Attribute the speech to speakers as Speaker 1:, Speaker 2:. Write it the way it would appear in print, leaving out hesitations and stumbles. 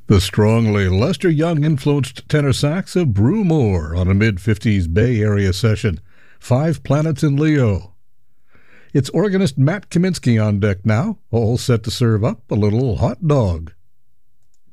Speaker 1: The strongly Lester Young-influenced tenor sax of Brew Moore on a mid-50s Bay Area session. 5 planets in Leo. It's organist Matt Kaminsky on deck now, all set to serve up a little hot dog.